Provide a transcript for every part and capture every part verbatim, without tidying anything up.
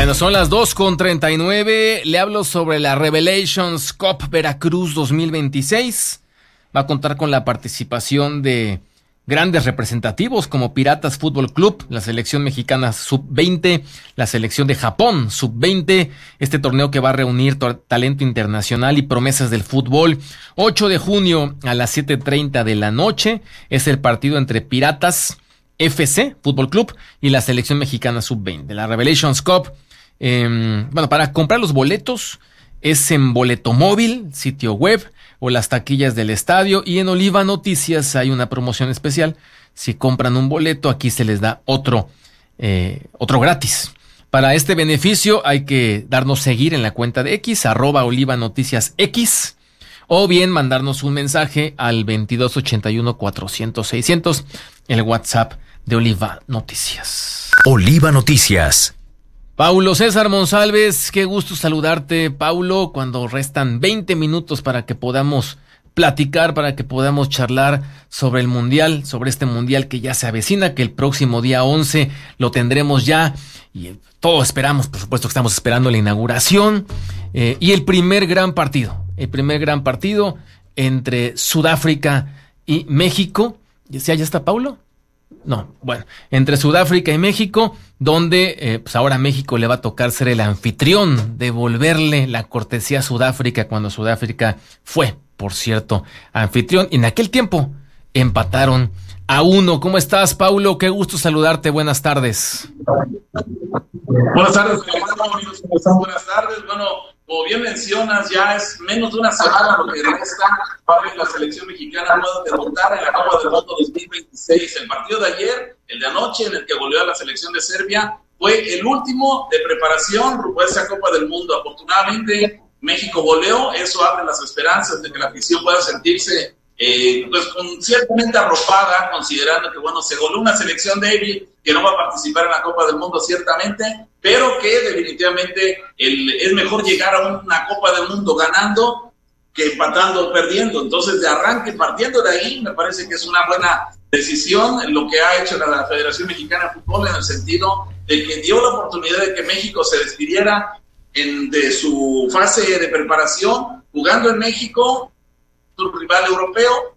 Bueno, son las dos con treinta y nueve. Le hablo sobre la Revelations Cup Veracruz dos mil veintiséis. Va a contar con la participación de grandes representativos como Piratas Fútbol Club, la selección mexicana sub veinte, la selección de Japón sub veinte. Este torneo que va a reunir talento internacional y promesas del fútbol. ocho de junio a las siete treinta de la noche es el partido entre Piratas F C, Fútbol Club, y la selección mexicana sub veinte. La Revelations Cup, eh, bueno, para comprar los boletos es en Boleto Móvil, sitio web, o las taquillas del estadio, y en Oliva Noticias hay una promoción especial. Si compran un boleto, aquí se les da otro, eh, otro gratis. Para este beneficio hay que darnos seguir en la cuenta de X, arroba Oliva Noticias X, o bien mandarnos un mensaje al veintidós ochenta y uno cuatrocientos seiscientos, el WhatsApp de Oliva Noticias. Oliva Noticias. Paulo César Monsalves, qué gusto saludarte, Paulo, cuando restan veinte minutos para que podamos platicar, para que podamos charlar sobre el Mundial, sobre este Mundial que ya se avecina, que el próximo día once lo tendremos ya, y todos esperamos, por supuesto que estamos esperando la inauguración, eh, y el primer gran partido, el primer gran partido entre Sudáfrica y México. ¿Ya, ya está Paulo? No, bueno, entre Sudáfrica y México, donde eh, pues ahora México le va a tocar ser el anfitrión, devolverle la cortesía a Sudáfrica cuando Sudáfrica fue, por cierto, anfitrión. Y en aquel tiempo empataron a uno. ¿Cómo estás, Paulo? Qué gusto saludarte. Buenas tardes. Buenas tardes, amigos. ¿Cómo están? Buenas tardes. Bueno, como bien mencionas, ya es menos de una semana lo que resta para que la selección mexicana pueda debutar en la Copa del Mundo dos mil veintiséis. El partido de ayer, el de anoche, en el que goleó a la selección de Serbia, fue el último de preparación rumbo a esa Copa del Mundo. Afortunadamente, México goleó. Eso abre las esperanzas de que la afición pueda sentirse eh, pues con ciertamente arropada, considerando que, bueno, se goleó una selección débil que no va a participar en la Copa del Mundo ciertamente, pero que definitivamente el, es mejor llegar a una Copa del Mundo ganando que empatando o perdiendo. Entonces, de arranque, partiendo de ahí, me parece que es una buena decisión lo que ha hecho la Federación Mexicana de Fútbol, en el sentido de que dio la oportunidad de que México se despidiera en, de su fase de preparación jugando en México, su rival europeo,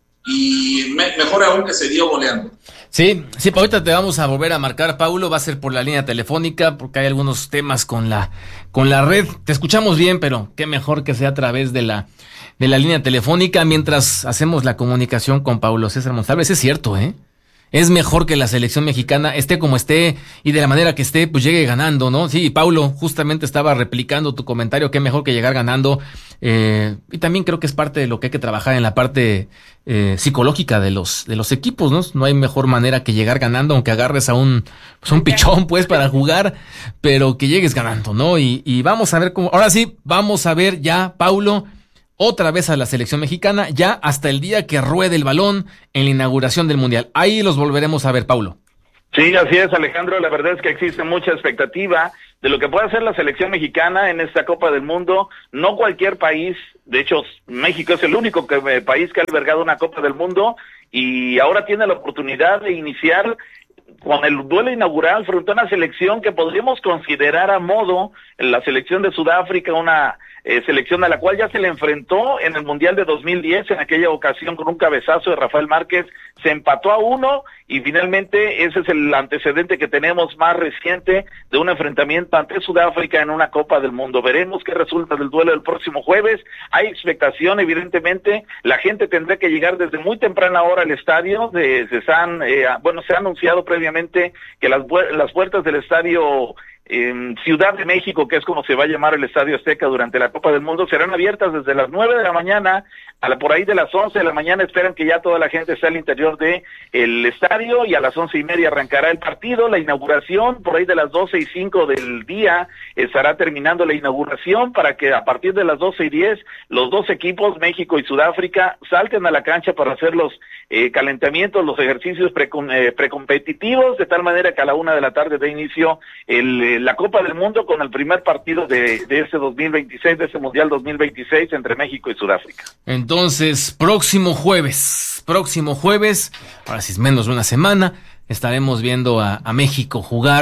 y me, mejor aún que se dio goleando. Sí, sí, ahorita te vamos a volver a marcar, Paulo, va a ser por la línea telefónica, porque hay algunos temas con la con la red. Te escuchamos bien, pero qué mejor que sea a través de la de la línea telefónica mientras hacemos la comunicación con Paulo César Monsalves. Es cierto, ¿eh? Es mejor que la selección mexicana esté como esté y de la manera que esté, pues llegue ganando, ¿no? Sí, Paulo, justamente estaba replicando tu comentario, qué mejor que llegar ganando. Eh, y también creo que es parte de lo que hay que trabajar en la parte eh, psicológica de los de los equipos, ¿no? No hay mejor manera que llegar ganando, aunque agarres a un, pues un pichón, pues, para jugar, pero que llegues ganando, ¿no? Y, y vamos a ver cómo, ahora sí, vamos a ver ya, Paulo, otra vez a la selección mexicana, ya hasta el día que ruede el balón en la inauguración del Mundial. Ahí los volveremos a ver, Paulo. Sí, así es, Alejandro. La verdad es que existe mucha expectativa de lo que puede hacer la selección mexicana en esta Copa del Mundo. No cualquier país, de hecho, México es el único que, eh, país que ha albergado una Copa del Mundo, y ahora tiene la oportunidad de iniciar con el duelo inaugural frente a una selección que podríamos considerar a modo la selección de Sudáfrica, una eh, selección a la cual ya se le enfrentó en el Mundial de dos mil diez, en aquella ocasión con un cabezazo de Rafael Márquez, se empató a uno, y finalmente ese es el antecedente que tenemos más reciente de un enfrentamiento ante Sudáfrica en una Copa del Mundo. Veremos qué resulta del duelo del próximo jueves. Hay expectación, evidentemente, la gente tendrá que llegar desde muy temprana hora al estadio. De, se han, eh, bueno, se ha anunciado previamente que las, las puertas del estadio en Ciudad de México, que es como se va a llamar el Estadio Azteca durante la Copa del Mundo, serán abiertas desde las nueve de la mañana a la, por ahí de las once de la mañana. Esperan que ya toda la gente esté al interior de el estadio, y a las once y media arrancará el partido. La inauguración, por ahí de las doce y cinco del día, estará terminando la inauguración, para que a partir de las doce y diez los dos equipos, México y Sudáfrica, salten a la cancha para hacer los eh, calentamientos, los ejercicios pre, eh, precompetitivos, de tal manera que a la una de la tarde dé inicio el eh, la Copa del Mundo con el primer partido de, de ese dos mil veintiséis, de ese Mundial dos mil veintiséis entre México y Sudáfrica. Entonces, próximo jueves, próximo jueves, ahora sí es menos de una semana, estaremos viendo a, a México jugar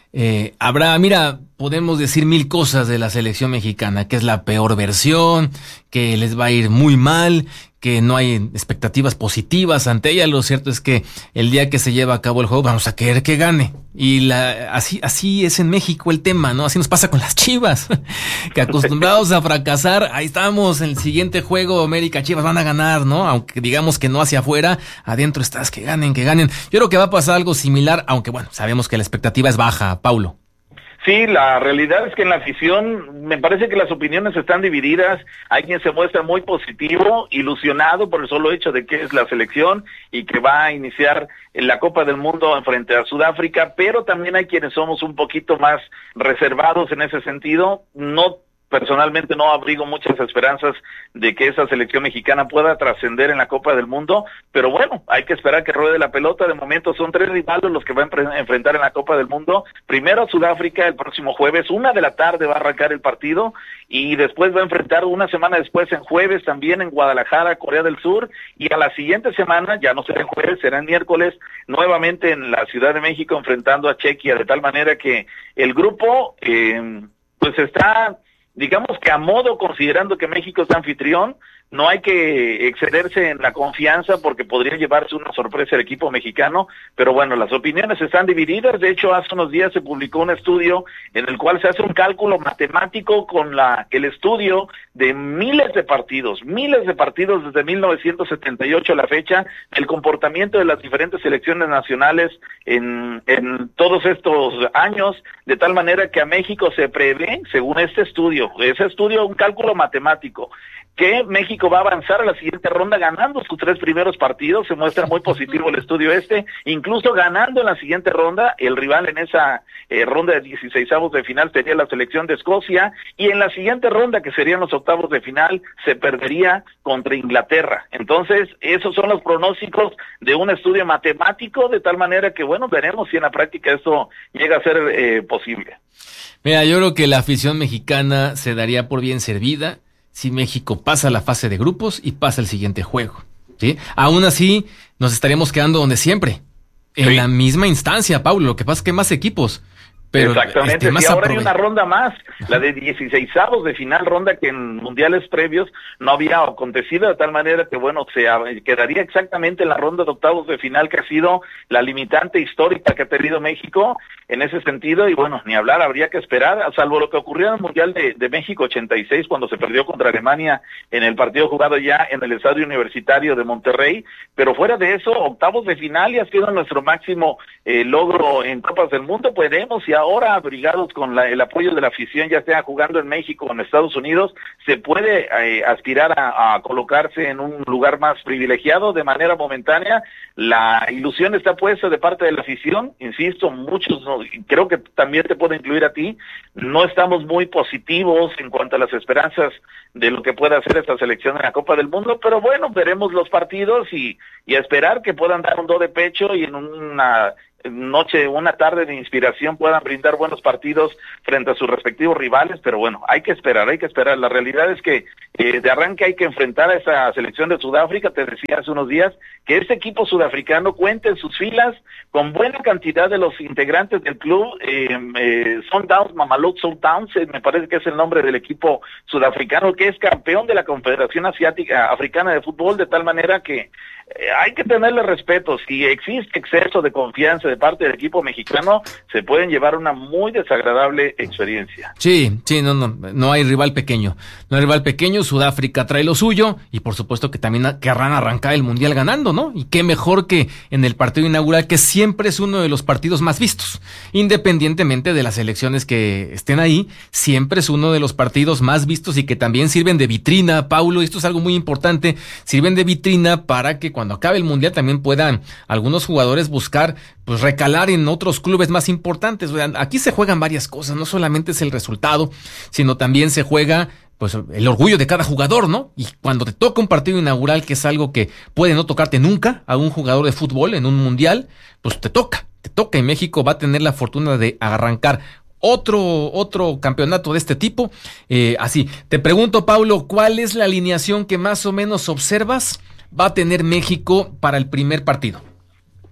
Eh, habrá, mira, podemos decir mil cosas de la selección mexicana, que es la peor versión, que les va a ir muy mal, que no hay expectativas positivas ante ella. Lo cierto es que el día que se lleva a cabo el juego vamos a querer que gane. Y la, así, así es en México el tema, ¿no? Así nos pasa con las Chivas, que acostumbrados a fracasar, ahí estamos, en el siguiente juego América Chivas van a ganar, ¿no? Aunque digamos que no hacia afuera, adentro estás, que ganen, que ganen. Yo creo que va a pasar algo similar, aunque bueno, sabemos que la expectativa es baja, Paulo. Sí, la realidad es que en la afición me parece que las opiniones están divididas. Hay quien se muestra muy positivo, ilusionado por el solo hecho de que es la selección y que va a iniciar la Copa del Mundo frente a Sudáfrica, pero también hay quienes somos un poquito más reservados en ese sentido. No Personalmente no abrigo muchas esperanzas de que esa selección mexicana pueda trascender en la Copa del Mundo, pero bueno, hay que esperar que ruede la pelota. De momento son tres rivales los que van a enfrentar en la Copa del Mundo. Primero Sudáfrica el próximo jueves, una de la tarde va a arrancar el partido, y después va a enfrentar una semana después en jueves también en Guadalajara, Corea del Sur, y a la siguiente semana, ya no será en jueves, será en miércoles, nuevamente en la Ciudad de México enfrentando a Chequia, de tal manera que el grupo eh, pues está, digamos que a modo, considerando que México es anfitrión. No hay que excederse en la confianza porque podría llevarse una sorpresa el equipo mexicano, pero bueno, las opiniones están divididas. De hecho, hace unos días se publicó un estudio en el cual se hace un cálculo matemático con la el estudio de miles de partidos, miles de partidos desde mil novecientos setenta y ocho a la fecha, el comportamiento de las diferentes selecciones nacionales en, en todos estos años, de tal manera que a México se prevé, según este estudio, ese estudio, un cálculo matemático, que México va a avanzar a la siguiente ronda ganando sus tres primeros partidos. Se muestra muy positivo el estudio este, incluso ganando en la siguiente ronda. El rival en esa eh, ronda de dieciseisavos de final sería la selección de Escocia, y en la siguiente ronda, que serían los octavos de final, se perdería contra Inglaterra. Entonces, esos son los pronósticos de un estudio matemático, de tal manera que, bueno, veremos si en la práctica esto llega a ser eh, posible. Mira, yo creo que la afición mexicana se daría por bien servida si México pasa la fase de grupos y pasa el siguiente juego, ¿sí? Aún así, nos estaríamos quedando donde siempre, en sí. la misma instancia, Paulo. Lo que pasa es que más equipos. Pero exactamente, este, más y ahora aprove- hay una ronda más, la de dieciseisavos de final, ronda que en mundiales previos no había acontecido, de tal manera que, bueno, se quedaría exactamente en la ronda de octavos de final, que ha sido la limitante histórica que ha tenido México en ese sentido. Y bueno, ni hablar, habría que esperar, salvo lo que ocurrió en el Mundial de, de México ochenta y seis, cuando se perdió contra Alemania en el partido jugado ya en el Estadio Universitario de Monterrey. Pero fuera de eso, octavos de final, y ha sido nuestro máximo eh, logro en Copas del Mundo. Podemos, y ahora, abrigados con la, el apoyo de la afición, ya sea jugando en México o en Estados Unidos, se puede eh, aspirar a, a colocarse en un lugar más privilegiado de manera momentánea. La ilusión está puesta de parte de la afición, insisto, muchos, no, creo que también te puedo incluir a ti, no estamos muy positivos en cuanto a las esperanzas de lo que pueda hacer esta selección en la Copa del Mundo, pero bueno, veremos los partidos y, y a esperar que puedan dar un do de pecho y en una noche, una tarde de inspiración puedan brindar buenos partidos frente a sus respectivos rivales. Pero bueno, hay que esperar, hay que esperar. La realidad es que eh, de arranque hay que enfrentar a esa selección de Sudáfrica. Te decía hace unos días que este equipo sudafricano cuenta en sus filas con buena cantidad de los integrantes del club. eh, eh, Sundowns, Mamelodi Sundowns, eh, me parece que es el nombre del equipo sudafricano, que es campeón de la Confederación Asiática Africana de Fútbol, de tal manera que eh, hay que tenerle respeto. Si existe exceso de confianza de parte del equipo mexicano, se pueden llevar una muy desagradable experiencia. Sí, sí, no, no, no hay rival pequeño, no hay rival pequeño. Sudáfrica trae lo suyo y por supuesto que también querrán arrancar el mundial ganando, ¿no? Y qué mejor que en el partido inaugural, que siempre es uno de los partidos más vistos, independientemente de las elecciones que estén ahí, siempre es uno de los partidos más vistos y que también sirven de vitrina, Paulo. Esto es algo muy importante, sirven de vitrina para que cuando acabe el mundial también puedan algunos jugadores buscar, pues, recalar en otros clubes más importantes. Aquí se juegan varias cosas, no solamente es el resultado, sino también se juega, pues, el orgullo de cada jugador, ¿no? Y cuando te toca un partido inaugural, que es algo que puede no tocarte nunca a un jugador de fútbol en un mundial, pues te toca, te toca, y México va a tener la fortuna de arrancar otro otro campeonato de este tipo. Eh, así, te pregunto, Paulo, ¿cuál es la alineación que más o menos observas va a tener México para el primer partido?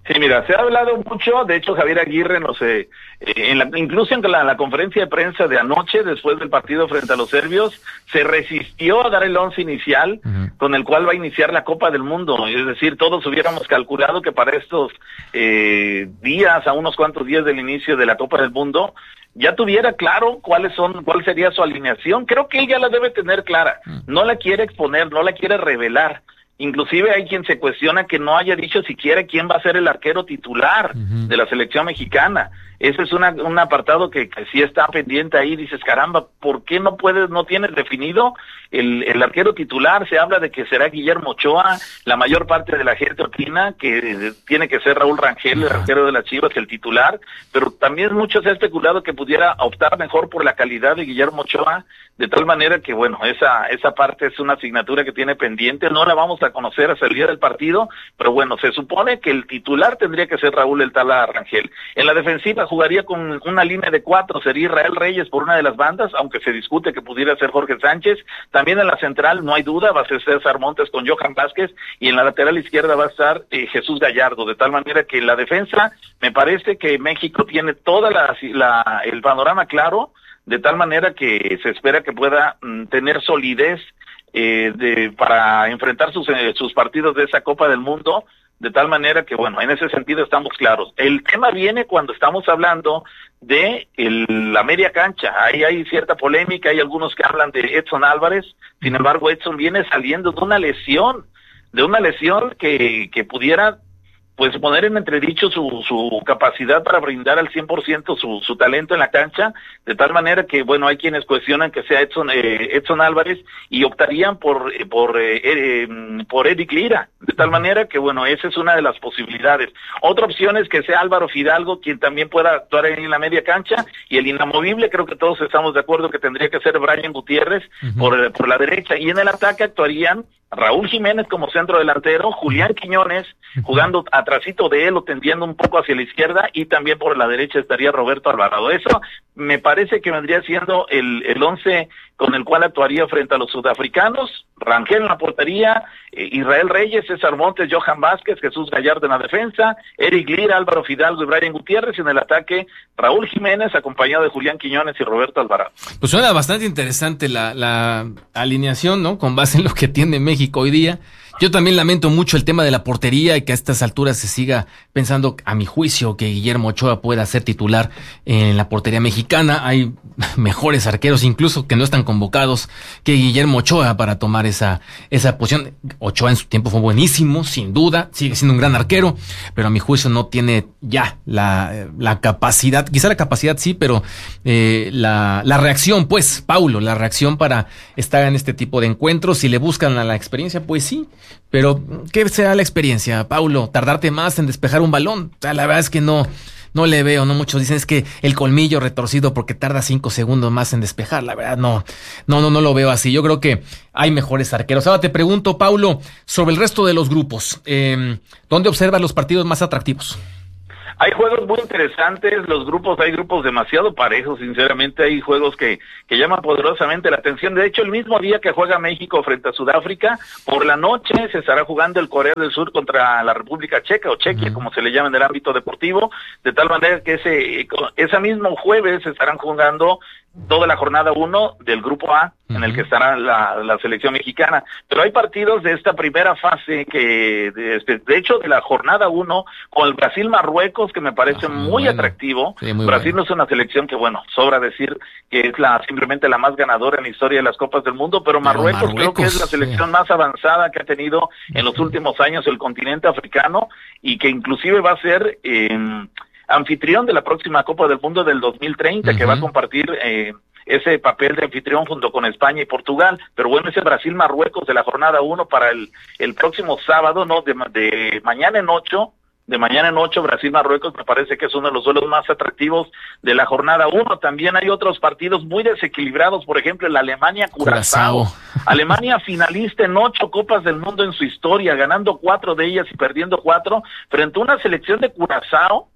Sí, mira, se ha hablado mucho, de hecho Javier Aguirre, no sé, eh, en la, incluso en la, la conferencia de prensa de anoche, después del partido frente a los serbios, se resistió a dar el once inicial, uh-huh, con el cual va a iniciar la Copa del Mundo. Es decir, todos hubiéramos calculado que para estos eh, días, a unos cuantos días del inicio de la Copa del Mundo, ya tuviera claro cuáles son, cuál sería su alineación. Creo que él ya la debe tener clara. No la quiere exponer, no la quiere revelar. Inclusive hay quien se cuestiona que no haya dicho siquiera quién va a ser el arquero titular uh-huh. de la selección mexicana. Ese es una, un apartado que, que sí está pendiente ahí. Dices, caramba, ¿por qué no puedes, no tienes definido el, el arquero titular? Se habla de que será Guillermo Ochoa. La mayor parte de la gente opina que tiene que ser Raúl Rangel, el arquero de las Chivas, el titular. Pero también mucho se ha especulado que pudiera optar mejor por la calidad de Guillermo Ochoa, de tal manera que, bueno, esa, esa parte es una asignatura que tiene pendiente. No la vamos a conocer hasta el día del partido, pero bueno, se supone que el titular tendría que ser Raúl el Tala Rangel. En la defensiva jugaría con una línea de cuatro, sería Israel Reyes por una de las bandas, aunque se discute que pudiera ser Jorge Sánchez. También en la central, no hay duda, va a ser César Montes con Johan Vázquez, y en la lateral izquierda va a estar eh, Jesús Gallardo, de tal manera que en la defensa me parece que México tiene toda la, la el panorama claro, de tal manera que se espera que pueda mm, tener solidez eh, de, para enfrentar sus, eh, sus partidos de esa Copa del Mundo, de tal manera que, bueno, en ese sentido estamos claros. El tema viene cuando estamos hablando de el, la media cancha. Ahí hay cierta polémica, hay algunos que hablan de Edson Álvarez, sin embargo Edson viene saliendo de una lesión, de una lesión que, que pudiera pues poner en entredicho su, su capacidad para brindar al cien por ciento su, su talento en la cancha, de tal manera que, bueno, hay quienes cuestionan que sea Edson, eh, Edson Álvarez y optarían por, eh, por, eh, eh, por Eric Lira, de tal manera que, bueno, esa es una de las posibilidades. Otra opción es que sea Álvaro Fidalgo quien también pueda actuar en la media cancha, y el inamovible, creo que todos estamos de acuerdo que tendría que ser Brian Gutiérrez uh-huh. por, por la derecha, y en el ataque actuarían Raúl Jiménez como centro delantero, Julián Quiñones jugando atrasito de él o tendiendo un poco hacia la izquierda, y también por la derecha estaría Roberto Alvarado. Eso me parece que vendría siendo el, el once con el cual actuaría frente a los sudafricanos. Rangel en la portería, eh, Israel Reyes, César Montes, Johan Vázquez, Jesús Gallardo en la defensa, Eric Lira, Álvaro Fidalgo y Brian Gutiérrez, y en el ataque Raúl Jiménez acompañado de Julián Quiñones y Roberto Alvarado. Pues suena bastante interesante la, la alineación, ¿no? Con base en lo que tiene México hoy día. Yo también lamento mucho el tema de la portería y que a estas alturas se siga pensando, a mi juicio, que Guillermo Ochoa pueda ser titular en la portería mexicana. Hay mejores arqueros, incluso que no están convocados, que Guillermo Ochoa para tomar esa esa posición. Ochoa en su tiempo fue buenísimo, sin duda, sigue siendo un gran arquero, pero a mi juicio no tiene ya la, la capacidad, quizá la capacidad sí, pero eh, la, la reacción, pues, Paulo, la reacción para estar en este tipo de encuentros. Si le buscan a la experiencia, pues sí. Pero, ¿qué será la experiencia, Paulo? ¿Tardarte más en despejar un balón? O sea, la verdad es que no, no le veo, ¿no? Muchos dicen es que el colmillo retorcido porque tarda cinco segundos más en despejar. La verdad, no, no, no, no lo veo así. Yo creo que hay mejores arqueros. Ahora te pregunto, Paulo, sobre el resto de los grupos. Eh, ¿Dónde observas los partidos más atractivos? Hay juegos muy interesantes, los grupos, hay grupos demasiado parejos, sinceramente, hay juegos que, que llaman poderosamente la atención. De hecho, el mismo día que juega México frente a Sudáfrica, por la noche se estará jugando el Corea del Sur contra la República Checa, o Chequia, uh-huh. como se le llama en el ámbito deportivo, de tal manera que ese, ese mismo jueves se estarán jugando toda la jornada uno del grupo A, uh-huh. en el que estará la, la selección mexicana. Pero hay partidos de esta primera fase que, de, de hecho, de la jornada uno, con el Brasil-Marruecos, que me parece uh-huh, muy, muy bueno. atractivo. Sí, muy Brasil bueno. no es una selección que, bueno, sobra decir que es la simplemente la más ganadora en la historia de las Copas del Mundo, pero, pero Marruecos, Marruecos creo que es la selección sí. más avanzada que ha tenido en los últimos años el continente africano, y que inclusive va a ser eh, anfitrión de la próxima Copa del Mundo del dos mil treinta, uh-huh. que va a compartir eh, ese papel de anfitrión junto con España y Portugal. Pero bueno, ese Brasil-Marruecos de la jornada uno para el, el próximo sábado, ¿no? De, de mañana en ocho, de mañana en ocho, Brasil-Marruecos me parece que es uno de los duelos más atractivos de la jornada uno. También hay otros partidos muy desequilibrados, por ejemplo, el Alemania-Curazao. Alemania finalista en ocho Copas del Mundo en su historia, ganando cuatro de ellas y perdiendo cuatro, frente a una selección de Curazao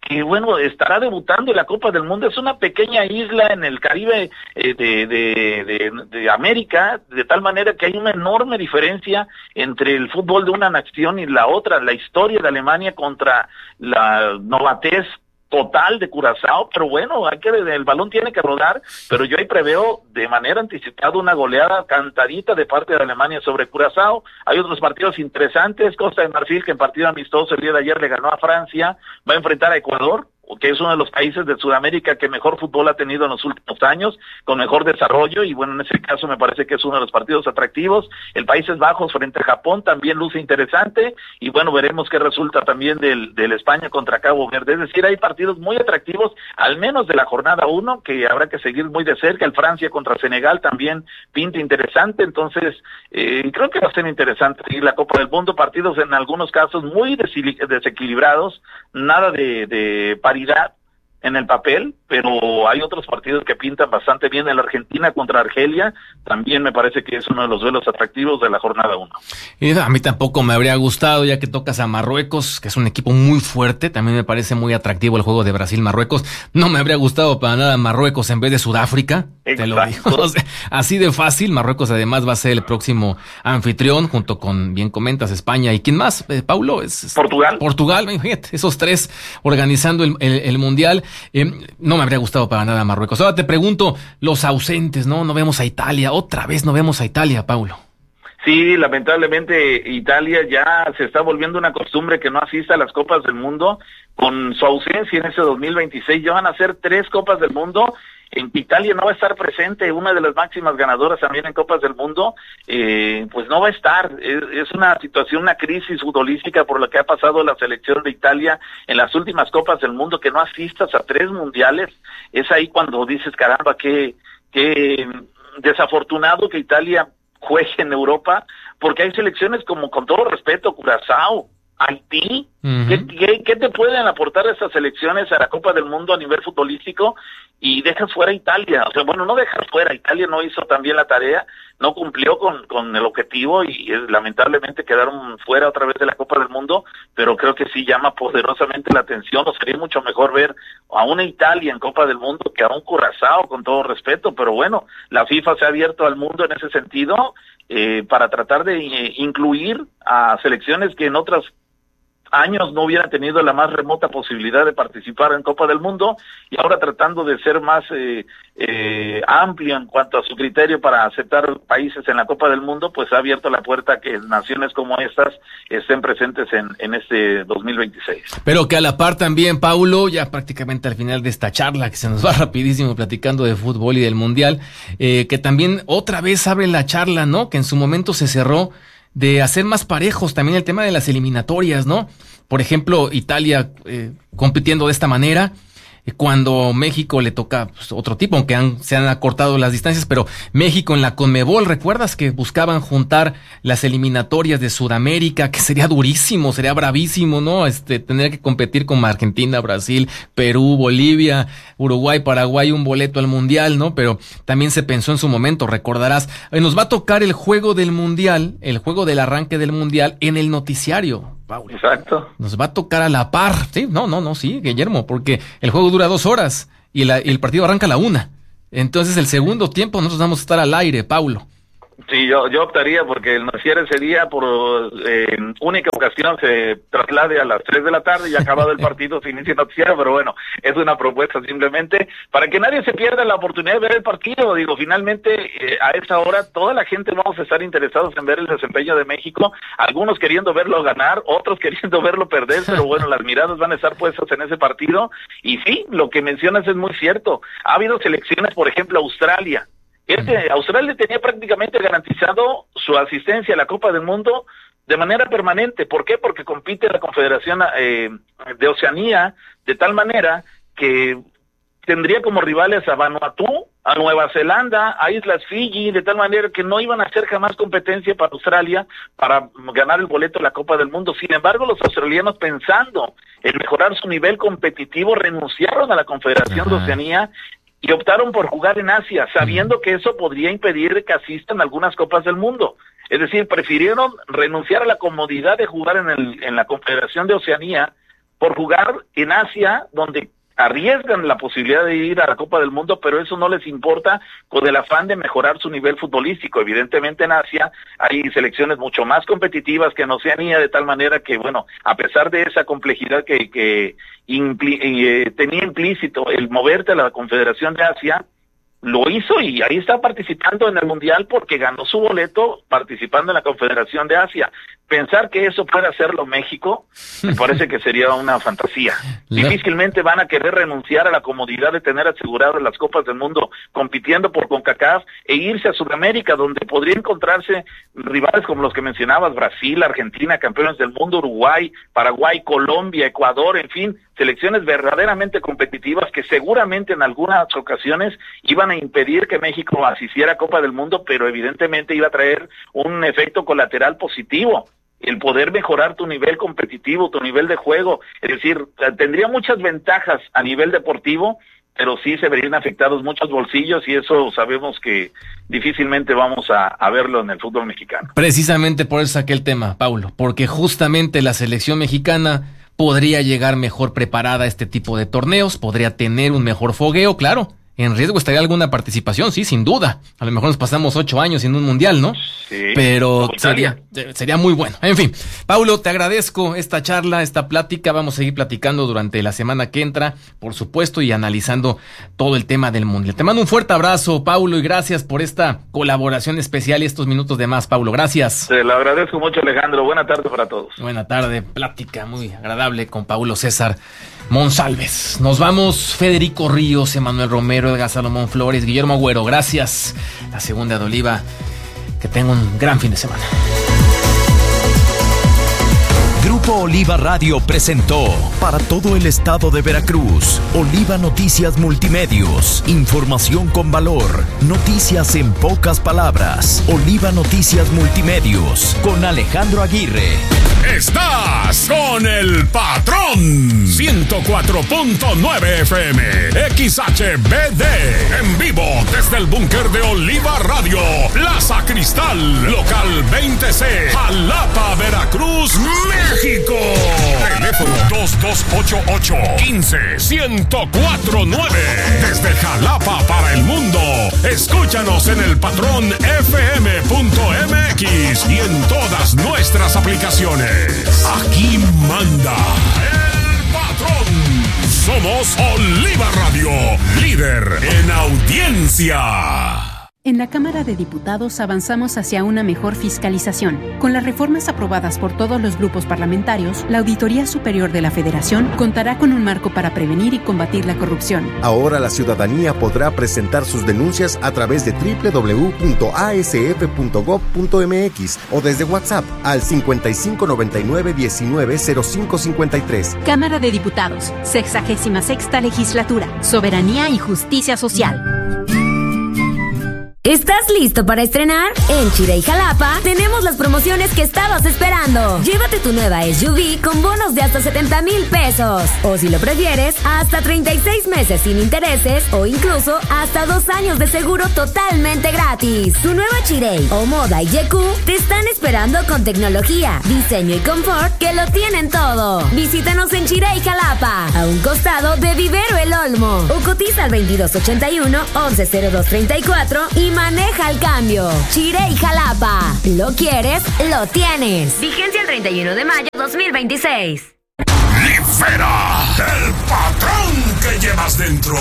que bueno, estará debutando en la Copa del Mundo. Es una pequeña isla en el Caribe eh, de, de, de, de América, de tal manera que hay una enorme diferencia entre el fútbol de una nación y la otra. La historia de Alemania contra la novatez total de Curazao, pero bueno, hay que, el balón tiene que rodar, pero yo ahí preveo de manera anticipada una goleada cantadita de parte de Alemania sobre Curazao. Hay otros partidos interesantes, Costa de Marfil, que en partido amistoso el día de ayer le ganó a Francia, va a enfrentar a Ecuador, que es uno de los países de Sudamérica que mejor fútbol ha tenido en los últimos años, con mejor desarrollo, y bueno, en ese caso me parece que es uno de los partidos atractivos. El Países Bajos frente a Japón también luce interesante, y bueno, veremos qué resulta también del, del España contra Cabo Verde. Es decir, hay partidos muy atractivos, al menos de la jornada uno, que habrá que seguir muy de cerca. El Francia contra Senegal también pinta interesante, entonces eh, creo que va a ser interesante seguir la Copa del Mundo, partidos en algunos casos muy desequilibrados, nada de, de paridad en el papel, pero hay otros partidos que pintan bastante bien. En la Argentina contra Argelia también me parece que es uno de los duelos atractivos de la jornada uno. Y a mí tampoco me habría gustado, ya que tocas a Marruecos, que es un equipo muy fuerte. También me parece muy atractivo el juego de Brasil-Marruecos. No me habría gustado para nada Marruecos en vez de Sudáfrica. Exacto. Te lo digo. O sea, así de fácil. Marruecos además va a ser el próximo anfitrión, junto con, bien comentas, España. ¿Y quién más, eh, Paulo? Es, Portugal. Portugal, fíjate, esos tres organizando el, el, el Mundial. Eh, no me habría gustado para nada Marruecos. Ahora te pregunto, los ausentes, ¿no? No vemos a Italia. Otra vez no vemos a Italia, Paulo. Sí, lamentablemente Italia ya se está volviendo una costumbre que no asista a las Copas del Mundo. Con su ausencia en ese dos mil veintiséis ya van a ser tres Copas del Mundo. En Italia no va a estar presente, una de las máximas ganadoras también en Copas del Mundo, eh, pues no va a estar. Es, es una situación, una crisis futbolística por la que ha pasado la selección de Italia en las últimas Copas del Mundo, que no asistas a tres mundiales. Es ahí cuando dices, caramba, qué, qué desafortunado que Italia juegue en Europa, porque hay selecciones como, con todo respeto, Curazao, Haití. Uh-huh. ¿Qué, qué, ¿Qué te pueden aportar esas selecciones a la Copa del Mundo a nivel futbolístico? Y dejas fuera a Italia. O sea, bueno, no dejas fuera. Italia no hizo también la tarea, no cumplió con, con el objetivo y eh, lamentablemente quedaron fuera otra vez de la Copa del Mundo, pero creo que sí llama poderosamente la atención. O sería mucho mejor ver a una Italia en Copa del Mundo que a un Curazao, con todo respeto, pero bueno, la FIFA se ha abierto al mundo en ese sentido eh, para tratar de eh, incluir a selecciones que en otras años no hubiera tenido la más remota posibilidad de participar en Copa del Mundo, y ahora tratando de ser más eh, eh, amplio en cuanto a su criterio para aceptar países en la Copa del Mundo, pues ha abierto la puerta a que naciones como estas estén presentes en, en este dos mil veintiséis. Pero que a la par también, Paulo, ya prácticamente al final de esta charla, que se nos va rapidísimo platicando de fútbol y del Mundial, eh, que también otra vez abre la charla, ¿no? Que en su momento se cerró, de hacer más parejos también el tema de las eliminatorias, ¿no? Por ejemplo, Italia eh, compitiendo de esta manera, eh, cuando México le toca pues, otro tipo, aunque han, se han acortado las distancias, pero México en la Conmebol, ¿recuerdas que buscaban juntar las eliminatorias de Sudamérica? Que sería durísimo, sería bravísimo, ¿no? Este, tener que competir con Argentina, Brasil, Perú, Bolivia, Uruguay, Paraguay, un boleto al Mundial, ¿no? Pero también se pensó en su momento, recordarás, eh, nos va a tocar el juego del Mundial, el juego del arranque del Mundial en el noticiario, Paulo. Exacto. Nos va a tocar a la par, sí, no, no, no, sí, Guillermo, porque el juego dura dos horas y, la, y el partido arranca a la una. Entonces el segundo tiempo nosotros vamos a estar al aire, Paulo. Sí, yo yo optaría porque el noticiero ese día por eh, en única ocasión se traslade a las tres de la tarde y acabado el partido se inicia el noticiero, pero bueno, es una propuesta simplemente para que nadie se pierda la oportunidad de ver el partido. Digo, finalmente eh, a esa hora toda la gente vamos a estar interesados en ver el desempeño de México, algunos queriendo verlo ganar, otros queriendo verlo perder, pero bueno, las miradas van a estar puestas en ese partido. Y sí, lo que mencionas es muy cierto. Ha habido selecciones, por ejemplo, Australia. Este, Australia tenía prácticamente garantizado su asistencia a la Copa del Mundo de manera permanente. ¿Por qué? Porque compite la Confederación eh, de Oceanía de tal manera que tendría como rivales a Vanuatu, a Nueva Zelanda, a Islas Fiji, de tal manera que no iban a hacer jamás competencia para Australia para ganar el boleto de la Copa del Mundo. Sin embargo, los australianos, pensando en mejorar su nivel competitivo, renunciaron a la Confederación Ajá. de Oceanía y optaron por jugar en Asia, sabiendo que eso podría impedir que asistan a algunas Copas del Mundo. Es decir, prefirieron renunciar a la comodidad de jugar en, el, en la Confederación de Oceanía por jugar en Asia, donde arriesgan la posibilidad de ir a la Copa del Mundo, pero eso no les importa con el afán de mejorar su nivel futbolístico. Evidentemente en Asia hay selecciones mucho más competitivas que en Oceanía, de tal manera que, bueno, a pesar de esa complejidad que, que impli- eh, tenía implícito el moverte a la Confederación de Asia, lo hizo y ahí está participando en el Mundial porque ganó su boleto participando en la Confederación de Asia. Pensar que eso puede hacerlo México, me parece que sería una fantasía. Difícilmente van a querer renunciar a la comodidad de tener aseguradas las Copas del Mundo compitiendo por CONCACAF e irse a Sudamérica, donde podría encontrarse rivales como los que mencionabas, Brasil, Argentina, campeones del mundo, Uruguay, Paraguay, Colombia, Ecuador, en fin, selecciones verdaderamente competitivas que seguramente en algunas ocasiones iban a impedir que México asistiera a Copa del Mundo, pero evidentemente iba a traer un efecto colateral positivo, el poder mejorar tu nivel competitivo, tu nivel de juego, es decir, tendría muchas ventajas a nivel deportivo, pero sí se verían afectados muchos bolsillos y eso sabemos que difícilmente vamos a, a verlo en el fútbol mexicano. Precisamente por eso saqué el tema, Paulo, porque justamente la selección mexicana podría llegar mejor preparada a este tipo de torneos, podría tener un mejor fogueo, claro. En riesgo estaría alguna participación, sí, sin duda. A lo mejor nos pasamos ocho años en un mundial, ¿no? Sí. Pero sería, sería muy bueno. En fin, Paulo, te agradezco esta charla, esta plática. Vamos a seguir platicando durante la semana que entra, por supuesto, y analizando todo el tema del mundial. Te mando un fuerte abrazo, Paulo, y gracias por esta colaboración especial y estos minutos de más, Paulo. Gracias. Te lo agradezco mucho, Alejandro. Buena tarde para todos. Buena tarde, plática muy agradable con Paulo César Monsalves. Nos vamos, Federico Ríos, Emanuel Romero, Edgar Salomón Flores, Guillermo Agüero. Gracias. La segunda de Oliva. Que tenga un gran fin de semana. Grupo Oliva Radio presentó para todo el estado de Veracruz, Oliva Noticias Multimedios, información con valor, noticias en pocas palabras. Oliva Noticias Multimedios con Alejandro Aguirre. Estás con el patrón. ciento cuatro punto nueve F M, X H B D, en vivo desde el búnker de Oliva Radio, Plaza Cristal, local veinte C, Jalapa, Veracruz, México. Teléfono dos dos ocho ocho, uno cinco, uno cero cuatro nueve. Desde Jalapa para el mundo. Escúchanos en el patrón F M punto M X y en todas nuestras aplicaciones. Aquí manda el patrón. Somos Oliva Radio, líder en audiencia. En la Cámara de Diputados avanzamos hacia una mejor fiscalización. Con las reformas aprobadas por todos los grupos parlamentarios, la Auditoría Superior de la Federación contará con un marco para prevenir y combatir la corrupción. Ahora la ciudadanía podrá presentar sus denuncias a través de doble u doble u doble u punto a s f punto gob punto m x o desde WhatsApp al cincuenta y cinco noventa y nueve diecinueve cero cinco cincuenta y tres. Cámara de Diputados, sexagésima sexta legislatura, soberanía y justicia social. ¿Estás listo para estrenar? En Chirey Jalapa tenemos las promociones que estabas esperando. Llévate tu nueva S U V con bonos de hasta setenta mil pesos. O si lo prefieres, hasta treinta y seis meses sin intereses o incluso hasta dos años de seguro totalmente gratis. Tu nueva Chirey o Moda y Y Q te están esperando con tecnología, diseño y confort que lo tienen todo. Visítanos en Chirey Jalapa, a un costado de Vivero El Olmo. O cotiza al veintidós ochenta y uno, once cero dos treinta y cuatro y maneja el cambio. Chirey Jalapa. ¿Lo quieres? Lo tienes. Vigencia el treinta y uno de mayo dos mil veintiséis. Libera el patrón que llevas dentro.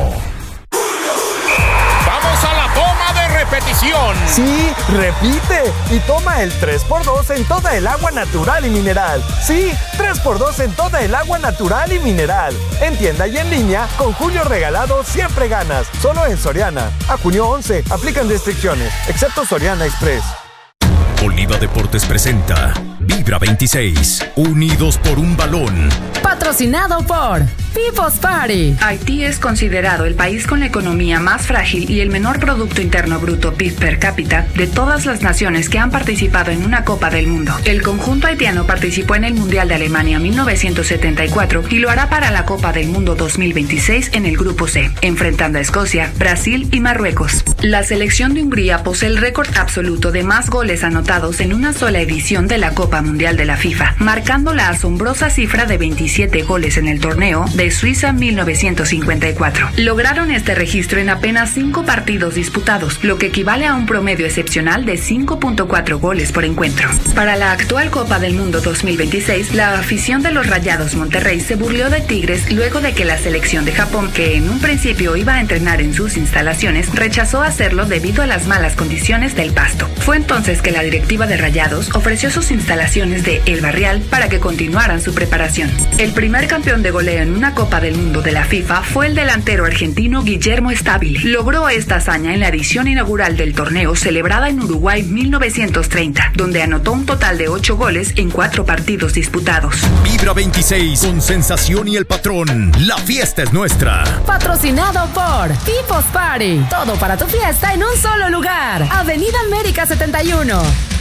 Vamos a la toma de repetición. Sí, repite y toma el tres por dos en toda el agua natural y mineral. Sí, tres por dos en toda el agua natural y mineral. En tienda y en línea, con Julio Regalado siempre ganas. Solo en Soriana. A junio once, aplican restricciones, excepto Soriana Express. Oliva Deportes presenta Vibra veintiséis, unidos por un balón. Patrocinado por People's Party. Haití es considerado el país con la economía más frágil y el menor Producto Interno Bruto P I B per cápita de todas las naciones que han participado en una Copa del Mundo. El conjunto haitiano participó en el Mundial de Alemania mil novecientos setenta y cuatro y lo hará para la Copa del Mundo dos mil veintiséis en el Grupo C, enfrentando a Escocia, Brasil y Marruecos. La selección de Hungría posee el récord absoluto de más goles anotados en una sola edición de la Copa Mundial de la FIFA, marcando la asombrosa cifra de veintisiete goles en el torneo de Suiza mil novecientos cincuenta y cuatro. Lograron este registro en apenas cinco partidos disputados, lo que equivale a un promedio excepcional de cinco punto cuatro goles por encuentro. Para la actual Copa del Mundo dos mil veintiséis, la afición de los Rayados Monterrey se burló de Tigres luego de que la selección de Japón, que en un principio iba a entrenar en sus instalaciones, rechazó hacerlo debido a las malas condiciones del pasto. Fue entonces que la directiva de Rayados ofreció sus instalaciones de El Barrial para que continuaran su preparación. El primer campeón de goleo en una Copa del Mundo de la FIFA fue el delantero argentino Guillermo Stabile. Logró esta hazaña en la edición inaugural del torneo celebrada en Uruguay mil novecientos treinta, donde anotó un total de ocho goles en cuatro partidos disputados. Vibra veintiséis con Sensación y El Patrón. La fiesta es nuestra. Patrocinado por People's Party. Todo para tu fiesta en un solo lugar. Avenida América setenta y uno.